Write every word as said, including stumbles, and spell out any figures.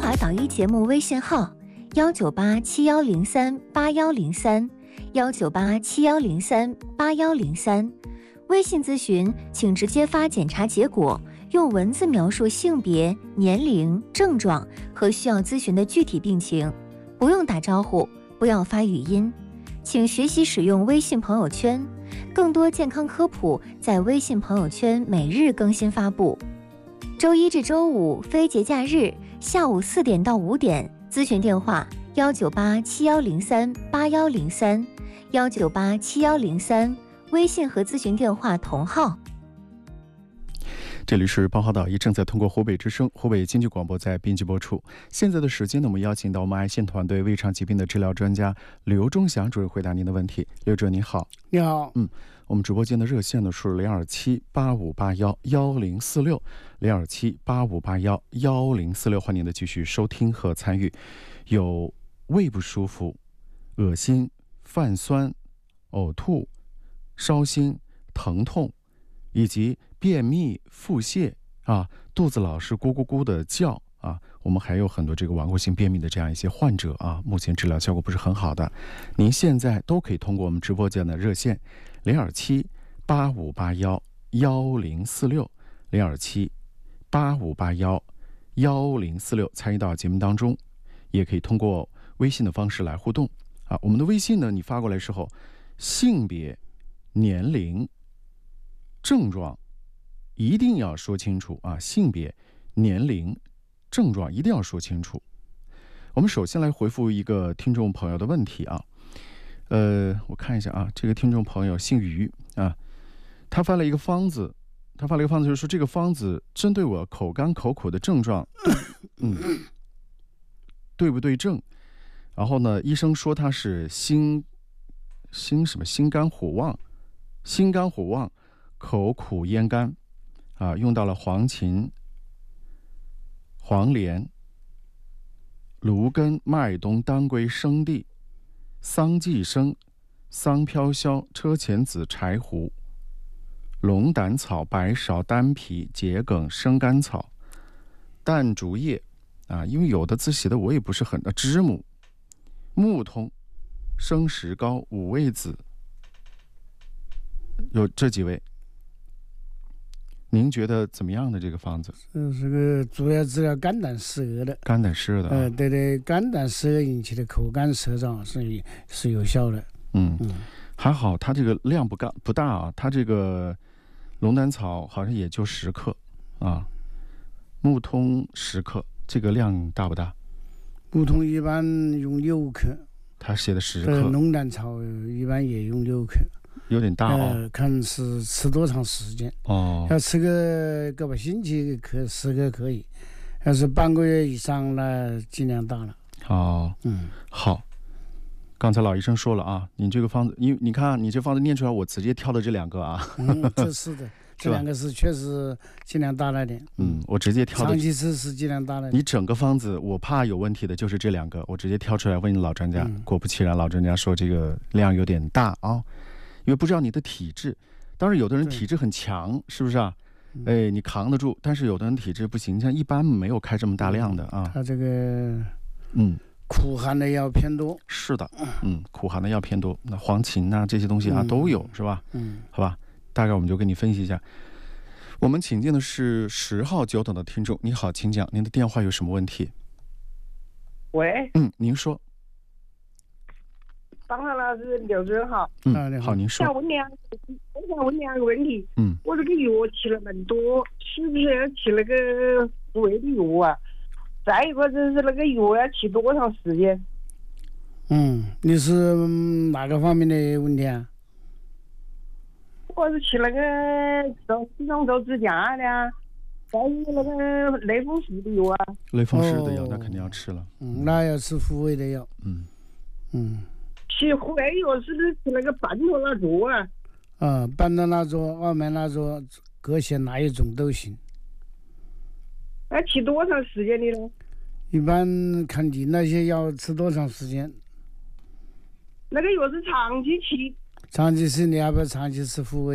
华导医节目微信号：幺九八七幺零三八幺零三，幺九八七幺零三八幺零三。微信咨询请直接发检查结果，用文字描述性别、年龄、症状和需要咨询的具体病情，不用打招呼，不要发语音。请学习使用微信朋友圈，更多健康科普在微信朋友圈每日更新发布。周一至周五非节假日下午四点到五点，咨询电话幺九八七幺零三八幺零三，幺九八七幺零三，微信和咨询电话同号。 这里是包好导医，正在通过湖北之声、湖北经济广播在编辑播出。现在的时间呢，我们邀请到我们爱心团队胃肠疾病的治疗专家刘忠祥主任回答您的问题。刘主任你好。 你好。 嗯，我们直播间的热线呢是零二七八五八幺幺零四六，零二七八五八幺幺零四六，欢迎您的继续收听和参与。有胃不舒服、恶心、泛酸、呕吐、烧心、疼痛，以及便秘、腹泻啊，肚子老是咕咕咕的叫啊，我们还有很多这个顽固性便秘的这样一些患者啊，目前治疗效果不是很好的。您现在都可以通过我们直播间的热线零二七八五八幺幺零四六，零二七八五八幺幺零四六参与到节目当中，也可以通过微信的方式来互动啊。我们的微信呢，你发过来时候，性别、年龄、症状一定要说清楚啊！性别、年龄、症状一定要说清楚。我们首先来回复一个听众朋友的问题啊，呃，我看一下啊，这个听众朋友姓于啊，他发了一个方子，他发了一个方子，就是说这个方子针对我口干口苦的症状，嗯，对不对症？然后呢，医生说他是心心什么心肝火旺，心肝火旺，口苦咽干。啊，用到了黄芩、黄连、芦根、麦冬、当归、生地、桑寄生、桑飘消、车前子、柴胡、龙胆草、白芍、丹皮、桔梗、生甘草、淡竹叶啊，因为有的字写的我也不是很的，知母、木通、生石膏、五味子，有这几位。您觉得怎么样的这个方子？ 这是个主要治疗肝胆湿热的。 肝胆湿热的、啊， 呃，对对，肝胆湿热引起的口干舌燥是是有效的。 嗯嗯，还好，它这个量不大不大啊，它这个龙胆草好像也就十克啊，木通十克，这个量大不大？ 木通一般用六克， 他写的十克。 龙胆草一般也用六克。 有点大哦， 呃，看是吃多长时间哦。 要吃个个把星期可十个可以，要是半个月以上那尽量大了。 哦，嗯，好。刚才老医生说了啊，你这个方子，你你看你这方子念出来，我直接挑的这两个啊。 嗯，这是的，这两个是确实尽量大了点。 嗯，我直接挑的。 长期吃是尽量大了点。 你整个方子，我怕有问题的就是这两个，我直接挑出来问老专家。嗯、果不其然，老专家说这个量有点大啊。因为不知道你的体质，当然有的人体质很强，是不是啊？哎，你扛得住，但是有的人体质不行，像一般没有开这么大量的啊。 他这个，嗯，苦寒的药偏多。 是的，嗯，苦寒的药偏多，那黄芩啊这些东西啊、嗯、都有，是吧？嗯，好吧，大概我们就跟你分析一下。我们请进的是十号久等的听众，你好，请讲，您的电话有什么问题？ 喂， 嗯，您说。 张翰老师，刘主任好。 嗯，好，您说。 想问两个，我想问两个问题。 嗯， 我这个药吃了蛮多，是不是要吃那个复位的药啊？再一个就是那个药要吃多长时间？ 嗯，你是哪个方面的问题啊？ 我是吃那个做始终做支架的啊，再有那个类风湿的药啊。 类风湿的药那肯定要吃了。 嗯，那要吃复位的药。 嗯嗯。 吃复位药是不是吃那个半托拉唑啊？ 啊，半托拉唑、奥美拉唑，各选哪一种都行。 那吃多长时间的呢？ 一般看你那些药吃多长时间。 那个药是长期吃。 长期吃，你要不要长期吃复位？